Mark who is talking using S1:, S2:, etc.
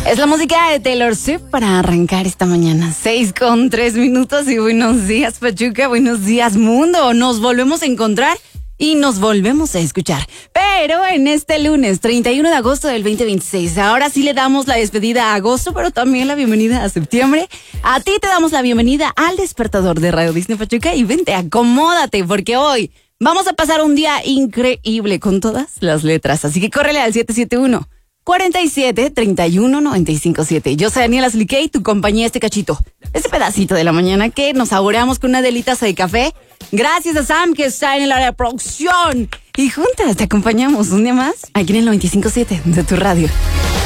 S1: Es la música de Taylor Swift para arrancar esta mañana. 6:03 y buenos días, Pachuca, buenos días, mundo. Nos volvemos a encontrar y nos volvemos a escuchar. Pero en este lunes, 31 de agosto del 2026, ahora sí le damos la despedida a agosto, pero también la bienvenida a septiembre. A ti te damos la bienvenida al despertador de Radio Disney Pachuca y vente, acomódate, porque hoy vamos a pasar un día increíble con todas las letras. Así que córrele al 771-47-31-957. Yo soy Daniela Slickey, tu compañía este cachito, este pedacito de la mañana que nos saboreamos con una delitaza de café. Gracias a Sam, que está en el área de producción. Y juntas te acompañamos un día más aquí en el 95.7 de tu radio.